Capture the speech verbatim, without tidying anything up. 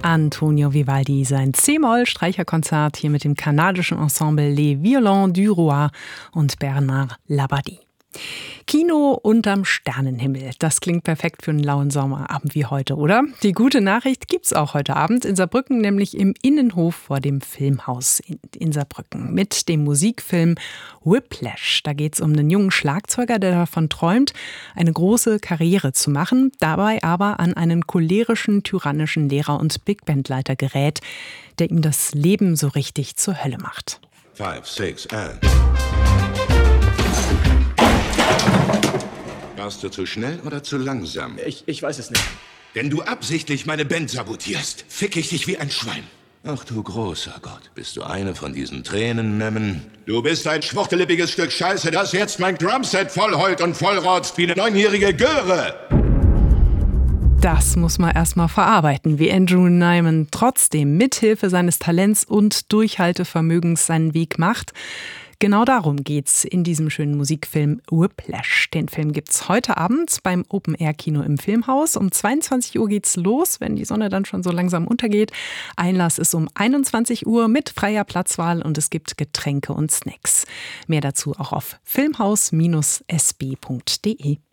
Antonio Vivaldi, sein C-Moll-Streicherkonzert hier mit dem kanadischen Ensemble Les Violons du Roi und Bernard Labadie. Kino unterm Sternenhimmel. Das klingt perfekt für einen lauen Sommerabend wie heute, oder? Die gute Nachricht gibt's auch heute Abend in Saarbrücken, nämlich im Innenhof vor dem Filmhaus in Saarbrücken mit dem Musikfilm Whiplash. Da geht's um einen jungen Schlagzeuger, der davon träumt, eine große Karriere zu machen, dabei aber an einen cholerischen, tyrannischen Lehrer und Bigbandleiter gerät, der ihm das Leben so richtig zur Hölle macht. Five, six, and... Warst du zu schnell oder zu langsam? Ich, ich weiß es nicht. Wenn du absichtlich meine Band sabotierst, fick ich dich wie ein Schwein. Ach du großer Gott, bist du eine von diesen Tränenmemmen? Du bist ein schwuchtelippiges Stück Scheiße, das jetzt mein Drumset vollheult und vollrotzt wie eine neunjährige Göre. Das muss man erstmal verarbeiten, wie Andrew Nyman trotzdem mithilfe seines Talents und Durchhaltevermögens seinen Weg macht. Genau darum geht's in diesem schönen Musikfilm Whiplash. Den Film gibt's heute Abend beim Open-Air-Kino im Filmhaus. Um zweiundzwanzig Uhr geht's los, wenn die Sonne dann schon so langsam untergeht. Einlass ist um einundzwanzig Uhr mit freier Platzwahl und es gibt Getränke und Snacks. Mehr dazu auch auf filmhaus Bindestrich s b punkt d e.